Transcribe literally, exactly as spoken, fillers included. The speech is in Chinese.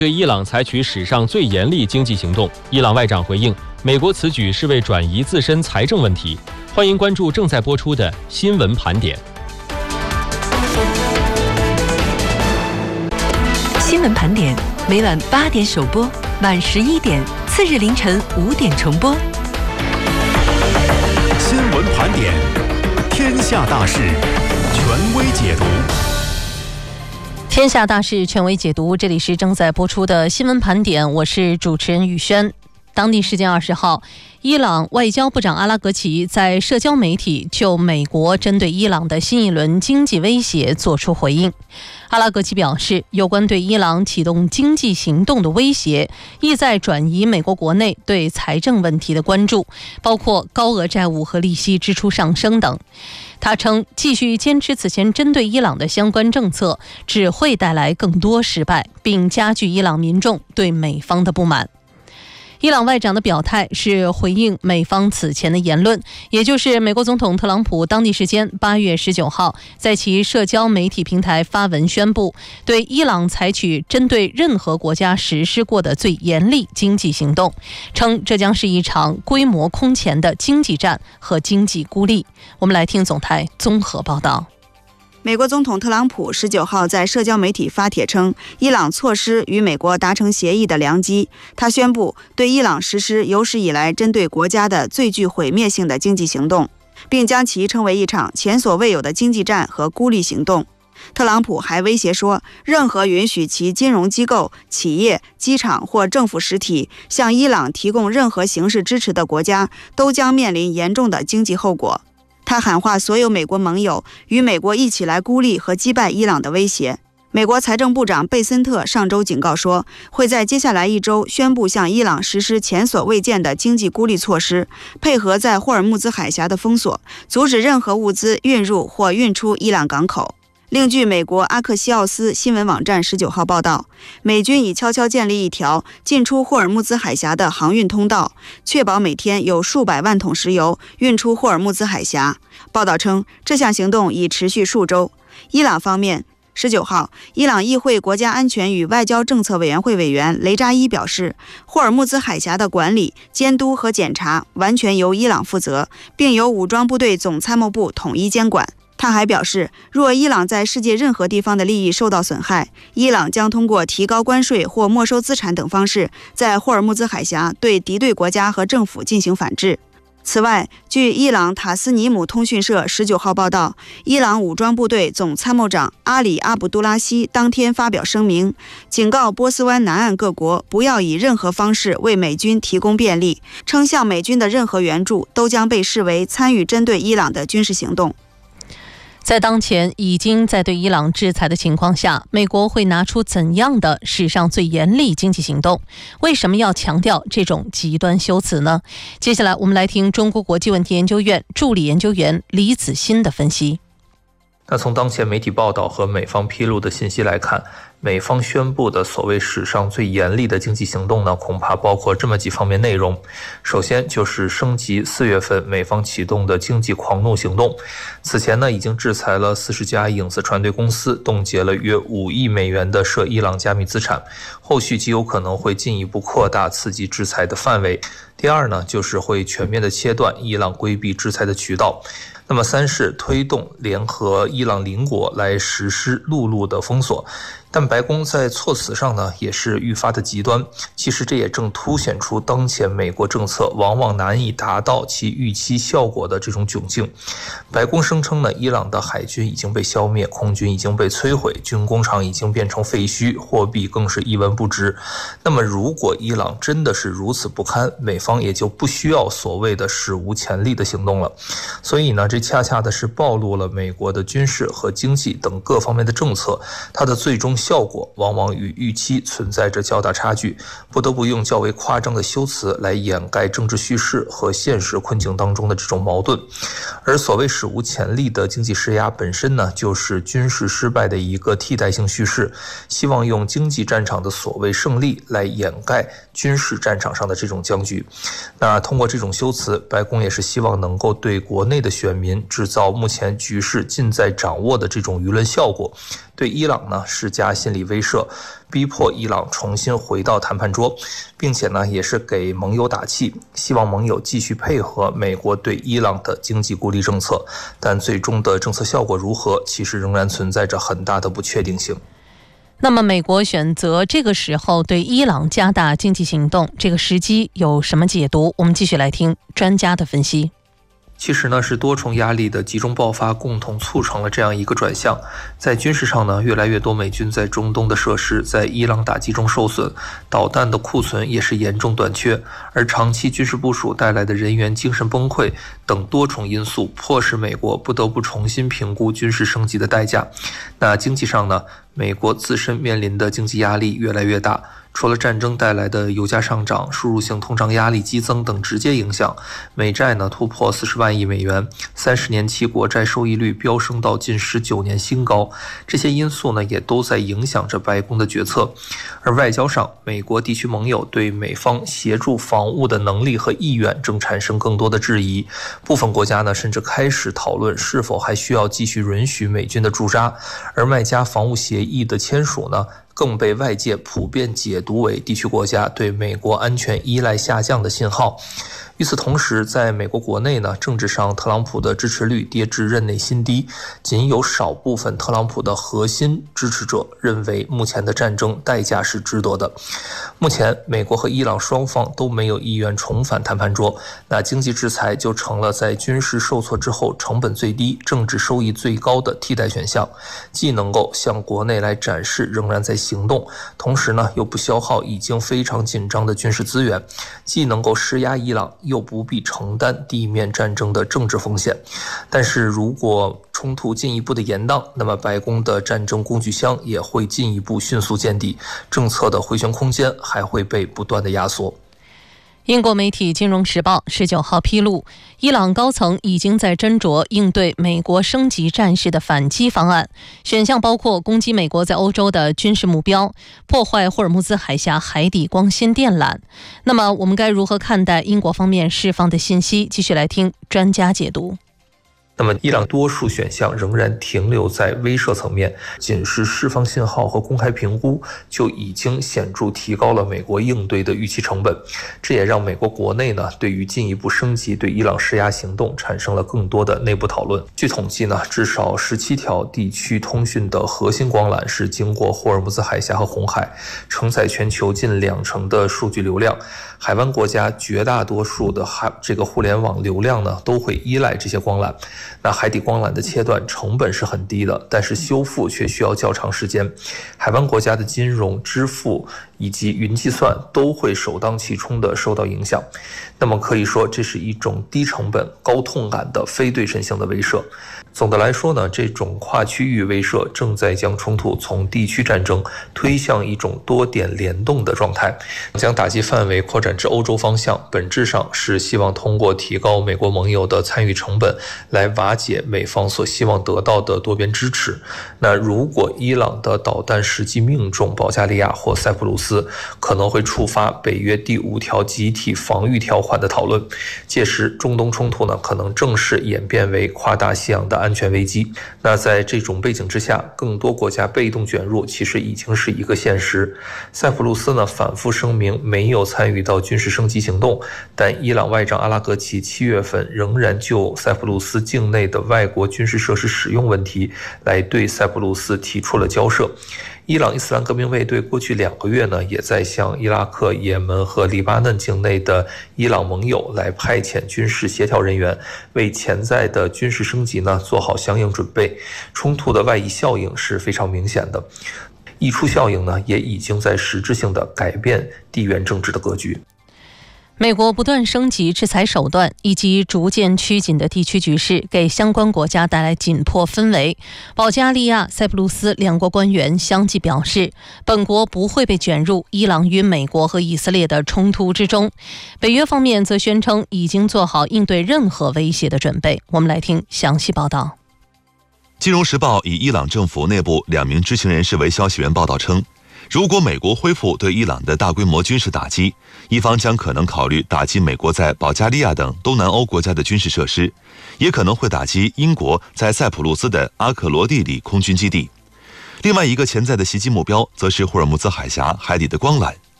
对伊朗采取史上最严厉经济行动。伊朗外长回应，美国此举是为转移自身财政问题。欢迎关注正在播出的新闻盘点。 新闻盘点每晚八点首播，晚十一点，次日凌晨五点重播。 新闻盘点，天下大事，权威解读。 天下大事权威解读，这里是正在播出的新闻盘点，我是主持人宇轩。当地时间二十号，伊朗外交部长阿拉格齐在社交媒体就美国针对伊朗的新一轮经济威胁作出回应。阿拉格齐表示，有关对伊朗启动经济行动的威胁，意在转移美国国内对财政问题的关注，包括高额债务和利息支出上升等。他称，继续坚持此前针对伊朗的相关政策，只会带来更多失败，并加剧伊朗民众对美方的不满。伊朗外长的表态是回应美方此前的言论，也就是美国总统特朗普当地时间八月十九号在其社交媒体平台发文宣布，对伊朗采取针对任何国家实施过的最严厉经济行动，称这将是一场规模空前的经济战和经济孤立。我们来听总台综合报道。 美国总统特朗普十九号在社交媒体发帖称，伊朗错失与美国达成协议的良机。他宣布对伊朗实施有史以来针对国家的最具毁灭性的经济行动，并将其称为一场前所未有的经济战和孤立行动。特朗普还威胁说，任何允许其金融机构、企业、机场或政府实体向伊朗提供任何形式支持的国家，都将面临严重的经济后果。他喊话所有美国盟友，与美国一起来孤立和击败伊朗的威胁。美国财政部长贝森特上周警告说，会在接下来一周宣布向伊朗实施前所未见的经济孤立措施，配合在霍尔木兹海峡的封锁，阻止任何物资运入或运出伊朗港口。另据美国阿克西奥斯新闻网站十九号报道，美军已悄悄建立一条进出霍尔木兹海峡的航运通道，确保每天有数百万桶石油运出霍尔木兹海峡。报道称，这项行动已持续数周。伊朗方面，十九号，伊朗议会国家安全与外交政策委员会委员雷扎伊表示，霍尔木兹海峡的管理、监督和检查完全由伊朗负责，并由武装部队总参谋部统一监管。他还表示，若伊朗在世界任何地方的利益受到损害，伊朗将通过提高关税或没收资产等方式，在霍尔木兹海峡对敌对国家和政府进行反制。此外，据伊朗塔斯尼姆通讯社十九号报道，伊朗武装部队总参谋长阿里阿卜杜拉希当天发表声明，警告波斯湾南岸各国不要以任何方式为美军提供便利，称向美军的任何援助都将被视为参与针对伊朗的军事行动。 在当前已经在对伊朗制裁的情况下，美国会拿出怎样的史上最严厉经济行动？为什么要强调这种极端修辞呢？接下来我们来听中国国际问题研究院助理研究员李子欣的分析。 那从当前媒体报道和美方披露的信息来看，美方宣布的所谓史上最严厉的经济行动呢，恐怕包括这么几方面内容。首先就是升级四月份美方启动的经济狂怒行动。此前呢，已经制裁了四十家影子船队公司，冻结了约五亿美元的涉伊朗加密资产。后续极有可能会进一步扩大刺激制裁的范围。第二呢，就是会全面的切断伊朗规避制裁的渠道。那么三是推动联合伊朗邻国来实施陆路的封锁。但白宫在措辞上呢，也是愈发的极端。其实这也正凸显出当前美国政策往往难以达到其预期效果的这种窘境。白宫声称呢，伊朗的海军已经被消灭，空军已经被摧毁，军工厂已经变成废墟，货币更是一文不值。那么如果伊朗真的是如此不堪，美方也就不需要所谓的史无前例的行动了。所以呢，这恰恰的是暴露了美国的军事和经济等各方面的政策，它的最终效果往往与预期存在着较大差距，不得不用较为夸张的修辞来掩盖政治叙事和现实困境当中的这种矛盾。而所谓史无前例的经济施压本身呢，就是军事失败的一个替代性叙事，希望用经济战场的所谓胜利来掩盖军事战场上的这种僵局。那通过这种修辞，白宫也是希望能够对国内的选民民，制造目前局势尽在掌握的这种舆论效果，对伊朗呢施加心理威慑，逼迫伊朗重新回到谈判桌，并且呢也是给盟友打气，希望盟友继续配合美国对伊朗的经济孤立政策。但最终的政策效果如何，其实仍然存在着很大的不确定性。 那么美国选择这个时候对伊朗加大经济行动，这个时机有什么解读？我们继续来听专家的分析。 其实呢，是多重压力的集中爆发，共同促成了这样一个转向。在军事上呢，越来越多美军在中东的设施在伊朗打击中受损，导弹的库存也是严重短缺，而长期军事部署带来的人员精神崩溃等多重因素，迫使美国不得不重新评估军事升级的代价。那经济上呢，美国自身面临的经济压力越来越大。除了战争带来的油价上涨、输入性通胀压力激增等直接影响，美债呢突破四十万亿美元，三十年期国债收益率飙升到近十九年新高。这些因素呢也都在影响着白宫的决策。而外交上，美国地区盟友对美方协助防务的能力和意愿正产生更多的质疑。部分国家呢甚至开始讨论是否还需要继续允许美军的驻扎。而麦加防务协议的签署呢，更被外界普遍解读为地区国家对美国安全依赖下降的信号。与此同时，在美国国内呢，政治上特朗普的支持率跌至任内新低，仅有少部分特朗普的核心支持者认为目前的战争代价是值得的。目前美国和伊朗双方都没有意愿重返谈判桌，那经济制裁就成了在军事受挫之后成本最低、政治收益最高的替代选项，既能够向国内来展示仍然在行动，同时呢又不消耗已经非常紧张的军事资源，既能够施压伊朗，又不必承担地面战争的政治风险。但是如果冲突进一步的延宕，那么白宫的战争工具箱也会进一步迅速见底，政策的回旋空间还会被不断的压缩。 英国媒体《金融时报》十九号披露，伊朗高层已经在斟酌应对美国升级战事的反击方案，选项包括攻击美国在欧洲的军事目标，破坏霍尔木兹海峡海底光纤电缆。那么我们该如何看待英国方面释放的信息？继续来听专家解读。 那么伊朗多数选项仍然停留在威慑层面，仅是释放信号和公开评估就已经显著提高了美国应对的预期成本。这也让美国国内呢对于进一步升级对伊朗施压行动产生了更多的内部讨论。据统计呢，至少十七条地区通讯的核心光缆是经过霍尔木兹海峡和红海，承载全球近两成的数据流量。海湾国家绝大多数的海这个互联网流量呢都会依赖这些光缆。那海底光缆的切断成本是很低的，但是修复却需要较长时间。海湾国家的金融、支付以及云计算都会首当其冲的受到影响。那么可以说，这是一种低成本、高痛感的非对称性的威慑。总的来说呢，这种跨区域威慑正在将冲突从地区战争推向一种多点联动的状态，将打击范围扩展至欧洲方向，本质上是希望通过提高美国盟友的参与成本，来瓦解美方所希望得到的多边支持。那如果伊朗的导弹实际命中保加利亚或塞浦路斯，可能会触发北约第五条集体防御条款的讨论，届时中东冲突呢可能正式演变为跨大西洋的安全危机。那在这种背景之下，更多国家被动卷入其实已经是一个现实。塞浦路斯呢反复声明没有参与到军事升级行动，但伊朗外长阿拉格齐七月份仍然就塞浦路斯境内的外国军事设施使用问题来对塞浦路斯提出了交涉。伊朗伊斯兰革命卫队过去两个月呢，也在向伊拉克、也门和黎巴嫩境内的伊朗盟友来派遣军事协调人员，为潜在的军事升级呢做好相应准备。冲突的外溢效应是非常明显的，溢出效应呢也已经在实质性的改变地缘政治的格局。 美国不断升级制裁手段以及逐渐趋紧的地区局势，给相关国家带来紧迫氛围。保加利亚、塞浦路斯两国官员相继表示，本国不会被卷入伊朗与美国和以色列的冲突之中。北约方面则宣称已经做好应对任何威胁的准备。我们来听详细报道。 金融时报以伊朗政府内部两名知情人士为消息源报道称， 如果美国恢复对伊朗的大规模军事打击，伊方将可能考虑打击美国在保加利亚等东南欧国家的军事设施，也可能会打击英国在塞浦路斯的阿克罗蒂里空军基地。另外一个潜在的袭击目标，则是霍尔木兹海峡海底的光缆。